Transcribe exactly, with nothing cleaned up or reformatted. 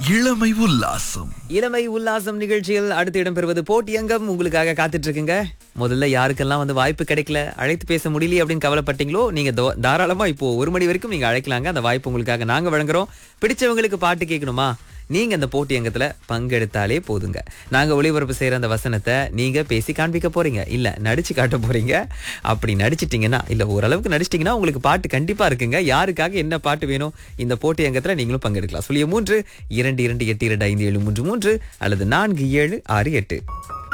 இளமை உல்லாசம். இளமை உல்லாசம் நிகழ்ச்சியில் அடுத்து இடம்பெறுவது போட்டியங்கம் உங்களுக்காக காத்துட்டு இருக்குங்க. முதல்ல யாருக்கெல்லாம் வந்து வாய்ப்பு கிடைக்கல, அழைத்து பேச முடியல அப்படின்னு கவலைப்பட்டீங்களோ, நீங்க தோ- தாராளமா இப்போ ஒரு மணி வரைக்கும் நீங்க அழைக்கலாங்க. அந்த வாய்ப்பு உங்களுக்காக நாங்க வழங்குறோம். பிடிச்சவங்களுக்கு பாட்டு கேட்கணுமா, நீங்க அந்த போட்டி அங்கத்துல பங்கெடுத்தாலே போதுங்க. நாங்க ஒளிபரப்பு செய்யற அந்த வசனத்தை நீங்க பேசி காண்பிக்க போறீங்க, இல்ல நடிச்சு காட்ட போறீங்க. அப்படி நடிச்சிட்டீங்கன்னா, இல்ல ஓரளவுக்கு நடிச்சிட்டீங்கன்னா உங்களுக்கு பாட்டு கண்டிப்பா இருக்குங்க. யாருக்காக என்ன பாட்டு வேணும், இந்த போட்டி அங்கத்துல நீங்களும் பங்கெடுக்கலாம். சொல்லிய மூன்று இரண்டு இரண்டு எட்டு இரண்டு ஐந்து ஏழு மூன்று மூன்று அல்லது நான்கு ஏழு ஆறு எட்டு.